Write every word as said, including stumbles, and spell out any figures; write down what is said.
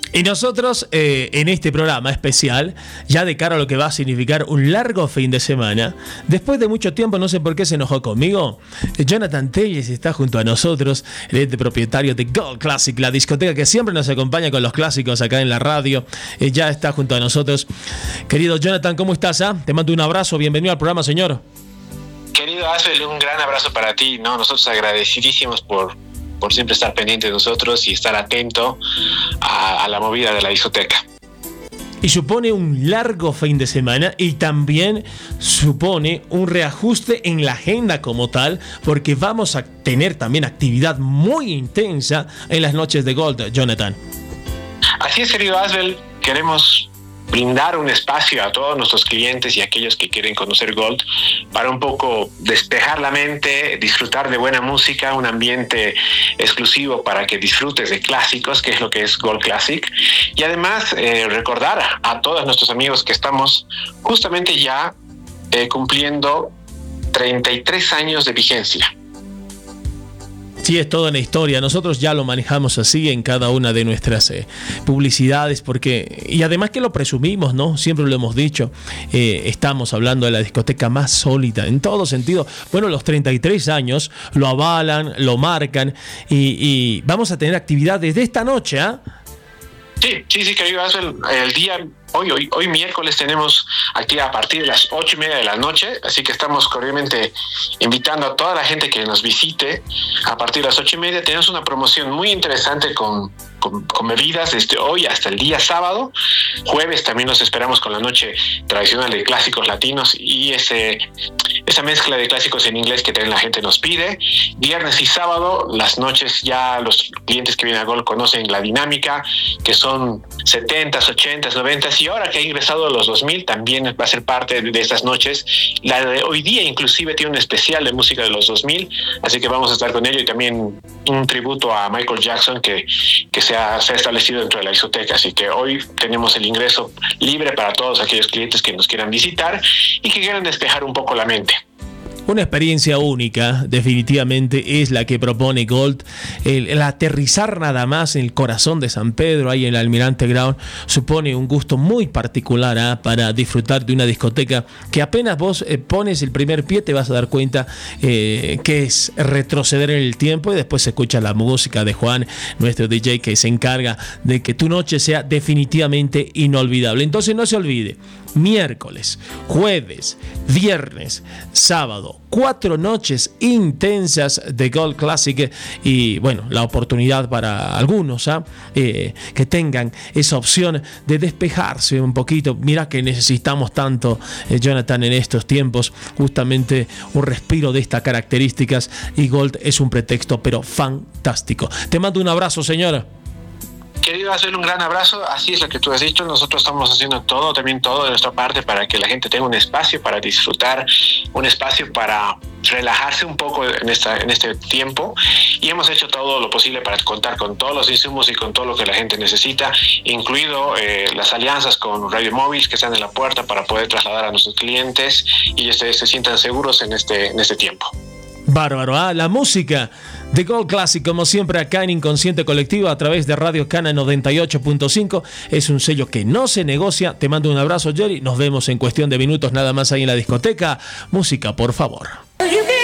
Y nosotros, eh, en este programa especial, ya de cara a lo que va a significar un largo fin de semana, después de mucho tiempo, no sé por qué se enojó conmigo, Jonathan Telles está junto a nosotros, el propietario de Gold Classic, la discoteca que siempre nos acompaña con los clásicos acá en la radio, eh, ya está junto a nosotros. Querido Jonathan, ¿cómo estás? Ah? Te mando un abrazo, bienvenido al programa, señor. Querido Asbel, un gran abrazo para ti, ¿no? Nosotros agradecidísimos por... por siempre estar pendiente de nosotros y estar atento a, a la movida de la discoteca. Y supone un largo fin de semana y también supone un reajuste en la agenda como tal, porque vamos a tener también actividad muy intensa en las noches de Gold, Jonathan. Así es, querido Asbel, queremos brindar un espacio a todos nuestros clientes y a aquellos que quieren conocer Gold para un poco despejar la mente, disfrutar de buena música, un ambiente exclusivo para que disfrutes de clásicos, que es lo que es Gold Classic, y además eh, recordar a todos nuestros amigos que estamos justamente ya eh, cumpliendo treinta y tres años de vigencia. Sí, es toda una historia. Nosotros ya lo manejamos así en cada una de nuestras eh, publicidades, porque, y además que lo presumimos, ¿no? Siempre lo hemos dicho, eh, estamos hablando de la discoteca más sólida en todo sentido. Bueno, los treinta y tres años lo avalan, lo marcan, y, y vamos a tener actividad desde esta noche, ¿ah? ¿eh? Sí, sí, sí, querido Asbel, el día, hoy, hoy, hoy miércoles tenemos actividad a partir de las ocho y media de la noche, así que estamos cordialmente invitando a toda la gente que nos visite a partir de las ocho y media. Tenemos una promoción muy interesante con, con, con bebidas desde hoy hasta el día sábado. Jueves también nos esperamos con la noche tradicional de clásicos latinos y ese, esa mezcla de clásicos en inglés que también la gente nos pide. Viernes y sábado, las noches ya los clientes que vienen a Gold conocen la dinámica, que son Son setentas, ochentas, noventas, y ahora que ha ingresado a los dos mil también va a ser parte de estas noches. La de hoy día inclusive tiene un especial de música de los dos mil, así que vamos a estar con ello, y también un tributo a Michael Jackson que, que se, ha, se ha establecido dentro de la discoteca. Así que hoy tenemos el ingreso libre para todos aquellos clientes que nos quieran visitar y que quieran despejar un poco la mente. Una experiencia única, definitivamente, es la que propone Gold. El, el aterrizar nada más en el corazón de San Pedro, ahí en el Almirante Brown, supone un gusto muy particular, ¿eh? Para disfrutar de una discoteca que apenas vos eh, pones el primer pie te vas a dar cuenta eh, que es retroceder en el tiempo, y después se escucha la música de Juan, nuestro D J, que se encarga de que tu noche sea definitivamente inolvidable. Entonces no se olvide, miércoles, jueves, viernes, sábado, cuatro noches intensas de Gold Classic, y bueno, la oportunidad para algunos ¿eh? Eh, que tengan esa opción de despejarse un poquito. Mira que necesitamos tanto, eh, Jonathan, en estos tiempos, justamente un respiro de estas características, y Gold es un pretexto pero fantástico. Te mando un abrazo, señora. Querido, hacerle un gran abrazo. Así es lo que tú has dicho. Nosotros estamos haciendo todo, también todo de nuestra parte, para que la gente tenga un espacio para disfrutar, un espacio para relajarse un poco en, esta, en este tiempo, y hemos hecho todo lo posible para contar con todos los insumos y con todo lo que la gente necesita, incluido eh, las alianzas con Radio Móvil que están en la puerta para poder trasladar a nuestros clientes y se, se sientan seguros en este, en este tiempo. Bárbaro, ¿ah? La música de Gold Classic, como siempre, acá en Inconsciente Colectivo a través de Radio Cana noventa y ocho punto cinco. Es un sello que no se negocia. Te mando un abrazo, Jerry. Nos vemos en cuestión de minutos nada más ahí en la discoteca. Música, por favor.